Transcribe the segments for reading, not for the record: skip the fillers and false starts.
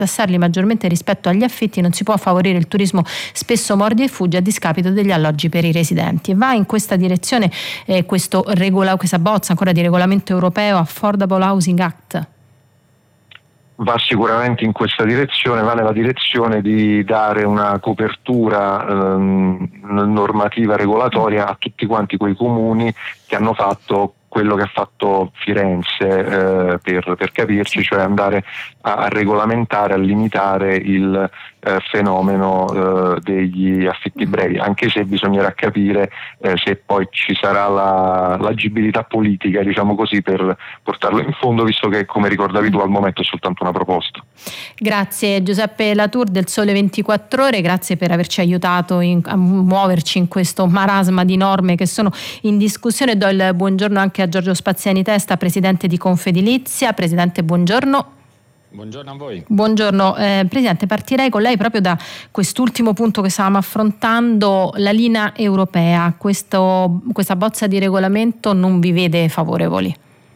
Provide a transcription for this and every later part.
tassarli maggiormente rispetto agli affitti non si può favorire il turismo spesso mordi e fuggi a discapito degli alloggi per i residenti. E va in questa direzione questa bozza ancora di regolamento europeo Affordable Housing Act? Va sicuramente in questa direzione, va nella direzione di dare una copertura normativa regolatoria a tutti quanti quei comuni che hanno fatto quello che ha fatto Firenze, per capirci, cioè andare a regolamentare, a limitare il fenomeno degli affitti brevi, anche se bisognerà capire se poi ci sarà l'agibilità politica, diciamo così, per portarlo in fondo, visto che, come ricordavi tu, al momento è soltanto una proposta. Grazie Giuseppe Latour del Sole 24 Ore, grazie per averci aiutato a muoverci in questo marasma di norme che sono in discussione. Do il buongiorno anche a Giorgio Spaziani Testa, presidente di Confedilizia. Presidente, buongiorno. Buongiorno a voi. Buongiorno, Presidente, partirei con lei proprio da quest'ultimo punto che stavamo affrontando, la linea europea. Questa bozza di regolamento non vi vede favorevoli?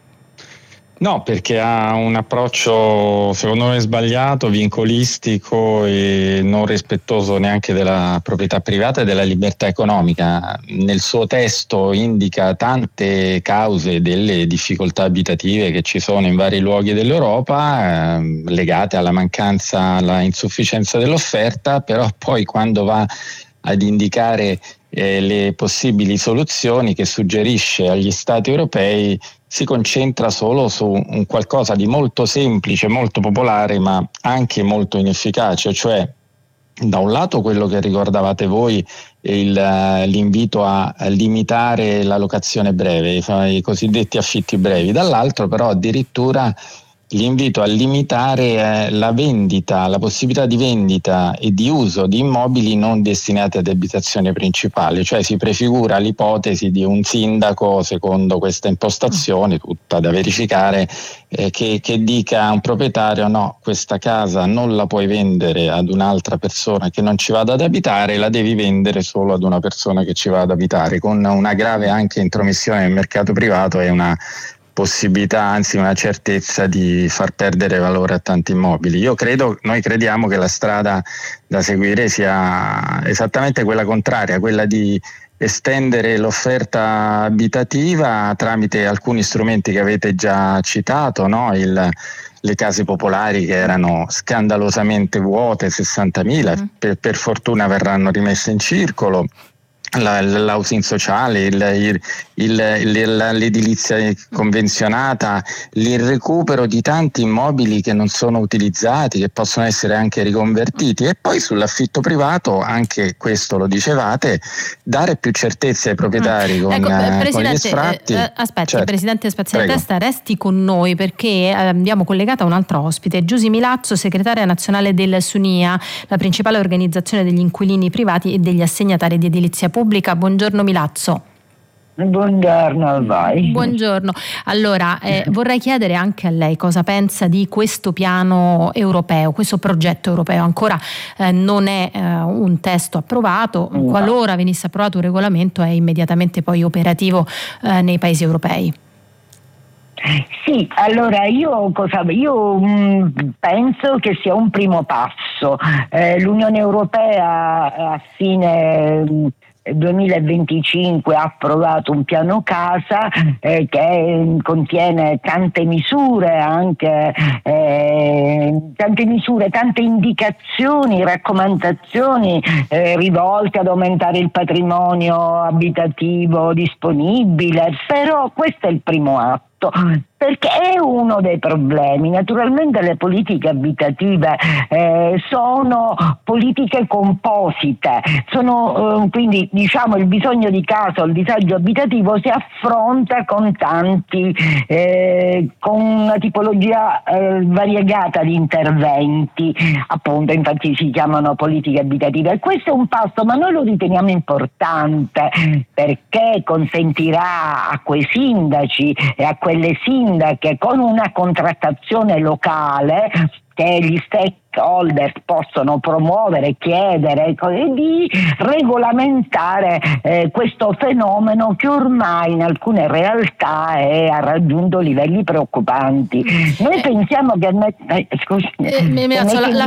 No, perché ha un approccio secondo me sbagliato, vincolistico e non rispettoso neanche della proprietà privata e della libertà economica. Nel suo testo indica tante cause delle difficoltà abitative che ci sono in vari luoghi dell'Europa, legate alla mancanza, alla insufficienza dell'offerta, però poi quando va ad indicare le possibili soluzioni che suggerisce agli Stati europei si concentra solo su un qualcosa di molto semplice, molto popolare, ma anche molto inefficace, cioè da un lato quello che ricordavate voi, l'invito a limitare la locazione breve, i cosiddetti affitti brevi, dall'altro però addirittura l'invito a limitare la vendita, la possibilità di vendita e di uso di immobili non destinati ad abitazione principale, cioè si prefigura l'ipotesi di un sindaco, secondo questa impostazione tutta da verificare, che dica a un proprietario: no, questa casa non la puoi vendere ad un'altra persona che non ci vada ad abitare, la devi vendere solo ad una persona che ci va ad abitare, con una grave anche intromissione nel mercato privato e una possibilità, anzi una certezza di far perdere valore a tanti immobili. Noi crediamo che la strada da seguire sia esattamente quella contraria, quella di estendere l'offerta abitativa tramite alcuni strumenti che avete già citato, no? Le case popolari che erano scandalosamente vuote, 60.000, per fortuna verranno rimesse in circolo. L'housing sociale, l'edilizia convenzionata, il recupero di tanti immobili che non sono utilizzati, che possono essere anche riconvertiti, e poi sull'affitto privato, anche questo lo dicevate, dare più certezze ai proprietari con gli sfratti. Aspetti, certo. Presidente Spaziani Testa, resti con noi perché abbiamo collegata un'altra ospite, Giusy Milazzo, segretaria nazionale del SUNIA, la principale organizzazione degli inquilini privati e degli assegnatari di edilizia pubblica. Buongiorno Milazzo. Buongiorno a voi. Buongiorno. Allora, vorrei chiedere anche a lei cosa pensa di questo piano europeo, questo progetto europeo. Ancora non è un testo approvato, no. Qualora venisse approvato un regolamento è immediatamente poi operativo nei paesi europei. Sì, allora io penso che sia un primo passo. L'Unione Europea a fine 2025 ha approvato un piano casa che contiene tante misure, tante indicazioni, raccomandazioni rivolte ad aumentare il patrimonio abitativo disponibile, però questo è il primo atto. Perché è uno dei problemi. Naturalmente le politiche abitative sono politiche composite, quindi diciamo il bisogno di casa o il disagio abitativo si affronta con una tipologia variegata di interventi, appunto, infatti si chiamano politiche abitative, e questo è un passo, ma noi lo riteniamo importante perché consentirà a quei sindaci e a quelle sindache con una contrattazione locale che gli stakeholder possono promuovere, chiedere, di regolamentare questo fenomeno che ormai in alcune realtà ha raggiunto livelli preoccupanti. Noi pensiamo che